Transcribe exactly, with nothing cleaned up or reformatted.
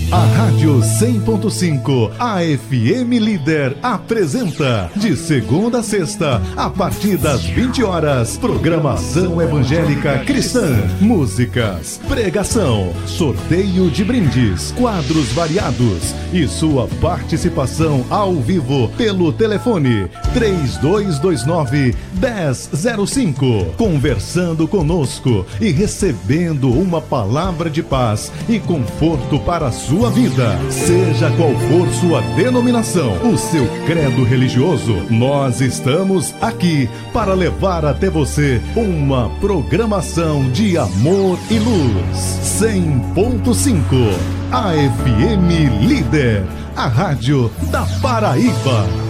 A Rádio cem ponto cinco, a F M Líder, apresenta, de segunda a sexta, a partir das vinte horas, programação evangélica cristã, músicas, pregação, sorteio de brindes, quadros variados e sua participação ao vivo pelo telefone três dois dois nove, um zero zero cinco, conversando conosco e recebendo uma palavra de paz e conforto para a sua sua vida, seja qual for sua denominação, o seu credo religioso, nós estamos aqui para levar até você uma programação de amor e luz. cem ponto cinco, a F M Líder, a rádio da Paraíba.